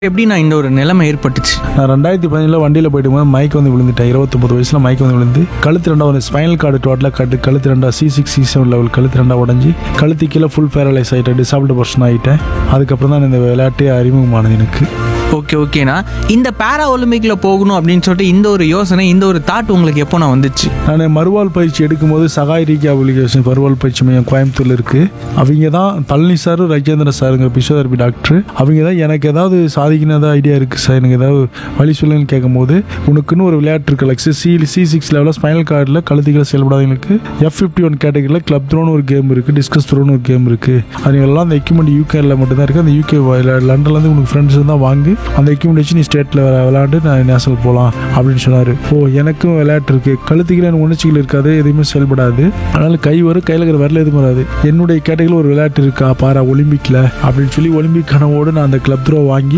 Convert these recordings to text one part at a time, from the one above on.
எப்படி நான் இந்த ஒரு நிலைமை ஏற்பட்டுச்சு? நான் 2017 வண்டியில் போயிட்டு போது மைக் வந்து விழுந்துட்டேன். 29 வயசில் மைக் வந்து விழுந்து கழுத்து ரெண்டா ஒரு ஸ்பைனல் கார்டு டோட்டலாக கழுத்து ரெண்டா C6 C7 லெவல் கழுத்து ரெண்டா உடஞ்சி கழுத்து கீழே ஃபுல் பேரலைஸ் ஆகிட்டேன். டிசாபிள் பர்சன் ஆகிட்டேன். அதுக்கப்புறம் தான் இந்த விளையாட்டே அறிமுகமானது எனக்கு. ஓகேண்ணா, இந்த பேரா ஒலிம்பிக்ல போகணும் அப்படின்னு சொல்லிட்டு இந்த ஒரு யோசனை, இந்த ஒரு தாட் உங்களுக்கு எப்போ நான் வந்துச்சு? நான் மறுவாழ் பயிற்சி எடுக்கும்போது சகாய் ரீஹாபிலிட்டேஷன் மறுவாழ் பயிற்சி மையம் கோயம்புத்தூர்ல இருக்கு. அவங்க தான் Palani sir, Rajendra சாருங்க physiotherapy doctor. அவங்க தான் எனக்கு ஏதாவது சாதிக்கணும் ஐடியா இருக்கு சார், எனக்கு ஏதாவது வழி சொல்லுன்னு கேட்கும்போது, உனக்குன்னு ஒரு விளையாட்டு இருக்கு லைக் C6 லெவலில் ஸ்பைனல் கார்டில் கழுத்துக்களை செயல்படாதவங்களுக்கு F51 கேட்டகரியில் கிளப் த்ரோன்னு ஒரு கேம் இருக்கு, டிஸ்கஸ் த்ரோன்னு ஒரு கேம் இருக்கு. அது எல்லாம் அந்த எக்யூப்மெண்ட் யூகேல மட்டும்தான் இருக்கு. அந்த யூகே லண்டன்லேருந்து உனக்கு ஃப்ரெண்ட்ஸ் தான் வாங்கி அந்த எக்யூப்மெண்ட் வச்சு நீ ஸ்டேட்டில் விளையாண்டு நான் நேஷனல் போகலாம் அப்படின்னு சொன்னார். எனக்கும் விளையாட்டு இருக்குது, கழுத்துக்கிற உணர்ச்சிகள் இருக்காது, எதுவுமே செயல்படாது. அதனால் கை வரும், கையில் இருக்கிற வரல எதுவும் வராது. என்னுடைய கேட்டகரியில் ஒரு விளையாட்டு இருக்கா பாரா ஒலிம்பிக்கில் அப்படின்னு சொல்லி ஒலிம்பிக் கனவோடு நான் அந்த கிளப் த்ரோ வாங்கி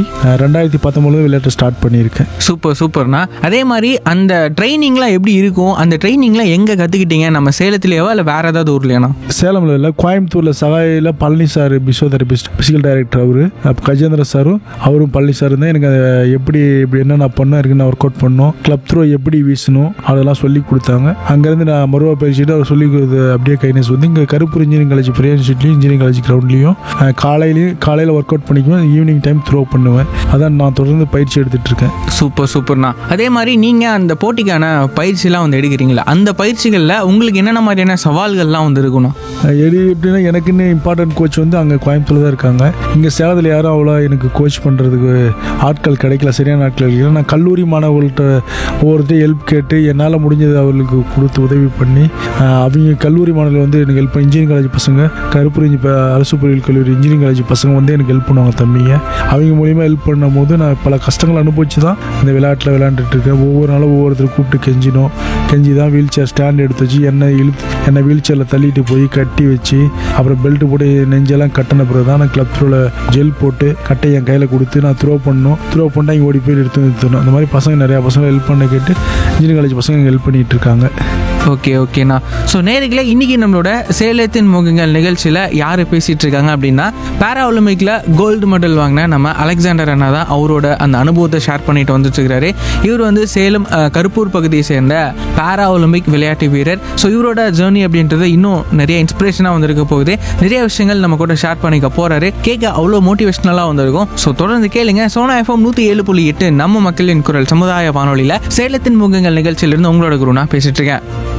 2019 விளையாட்டு ஸ்டார்ட் பண்ணியிருக்கேன். சூப்பர்ண்ணா. அதே மாதிரி அந்த ட்ரைனிங்லாம் எப்படி இருக்கும்? அந்த ட்ரைனிங்லாம் எங்கே கற்றுக்கிட்டீங்க? நம்ம சேலத்துலேயேவா இல்லை வேறு ஏதாவது ஊர்லையாண்ணா? சேலமில் இல்லை, கோயம்புத்தூரில் சகாயில் Palani sir physiotherapist physical director அவரு, கஜேந்திர சாரும் அவரும் பழனி சாரும் தான் எனக்கு எப்படி என்னென்ன பண்ணோம் இருக்கு நான் ஒர்க் அவுட் பண்ணோம், கிளப் த்ரோ எப்படி வீசணும் அதெல்லாம் சொல்லி கொடுத்தாங்க. அங்கேருந்து நான் மறுவா பயிற்சிட்டு அவர் சொல்லி கொடுத்து அப்படியே கைனஸ் வந்து இங்கே Karuppur engineering college Priya இன்ஸ்டியூட்லையும் engineering college கிரவுண்ட்லையும் காலையில் ஒர்க் அவுட் பண்ணிக்குவேன், ஈவினிங் டைம் த்ரோ பண்ணுவேன். அதான் நான் தொடர்ந்து பயிற்சி எடுத்துட்டு இருக்கேன். சூப்பர்ண்ணா. அதே மாதிரி நீங்கள் அந்த போட்டிக்கான பயிற்சியெல்லாம் வந்து எடுக்கிறீங்களா? அந்த பயிற்சிகளில் உங்களுக்கு என்னென்ன மாதிரியான சவால்கள்லாம் வந்து இருக்கணும்? எப்படின்னா எனக்குன்னு இம்பார்ட்டன்ட் கோச் வந்து அங்கே கோயம்புத்தூர் தான் இருக்காங்க. இங்கே சேலத்தில் யாரும் அவ்வளோ எனக்கு கோச் பண்ணுறதுக்கு ஆட்கள் கிடைக்கல, சரியான ஆட்கள் கிடைக்கல. நான் கல்லூரி மாணவர்கள்ட்ட ஒவ்வொருத்தையும் ஹெல்ப் கேட்டு என்னால் முடிஞ்சது அவர்களுக்கு கொடுத்து உதவி பண்ணி அவங்க கல்லூரி மாணவர்கள் வந்து எனக்கு ஹெல்ப் பண்ணி இன்ஜினியரிங் காலேஜ் பசங்க, கருப்பூர் அரசு பொறியியல் கல்லூரி இன்ஜினியரிங் காலேஜ் பசங்க வந்து எனக்கு ஹெல்ப் பண்ணுவாங்க தம்பிங்க. அவங்க மூலியமாக ஹெல்ப் பண்ணும் போது நான் பல கஷ்டங்கள் அனுபவிச்சு தான் இந்த விளையாட்டில் விளையாண்டுட்டு இருக்கேன். ஒவ்வொரு நாளும் ஒவ்வொருத்தர் கூப்பிட்டு கெஞ்சி தான் வீல் சேர் ஸ்டாண்ட் எடுத்து வச்சு என்னை வீல் சேரில் தள்ளிட்டு போய் கட்டி வச்சு அப்புறம் பெல்ட் போட்டு நெஞ்செல்லாம் கட்டின பிறகு தான் நான் கிளப் த்ரோவில் ஜெல் போட்டு கட்டை என் கையில் கொடுத்து நான் த்ரோ பண்ணிட்டா இங்கே ஓடி போய் நிறுத்தணும். அந்த மாதிரி பசங்க நிறையா பசங்க ஹெல்ப் பண்ண கேட்டு இன்ஜினியரிங் காலேஜ் பசங்க ஹெல்ப் பண்ணிட்டு இருக்காங்க. ஓகேண்ணா. ஸோ நேர்களே, இன்றைக்கி நம்மளோட சேலத்தின் முகங்கள் நிகழ்ச்சியில் யார் பேசிகிட்டு இருக்காங்க அப்படின்னா, பேரா ஒலிம்பிக்கில் கோல்டு மெடல் வாங்கின நம்ம அலெக்சாண்டர் அண்ணா தான் அவரோட அந்த அனுபவத்தை ஷேர் பண்ணிட்டு வந்துட்டு இருக்கிறாரு. இவர் வந்து சேலம் கருப்பூர் பகுதியை சேர்ந்த பேரா ஒலிம்பிக் விளையாட்டு வீரர். ஸோ இவரோட ஜேர்னி அப்படின்றது இன்னும் நிறைய இன்ஸ்பிரேஷனாக வந்திருக்க போகுது. நிறைய விஷயங்கள் நம்ம கூட ஷேர் பண்ணிக்க போகிறாரு. கேட்க அவ்வளோ மோட்டிவேஷனலாக வந்திருக்கும். ஸோ தொடர்ந்து கேளுங்க. சோனா FM 107.8 நம்ம மக்களின் குரல் சமுதாய வானொலியில் சேலத்தின் முகங்கள் நிகழ்ச்சியிலிருந்து உங்களோட குருனா பேசிட்டு இருக்கேன்.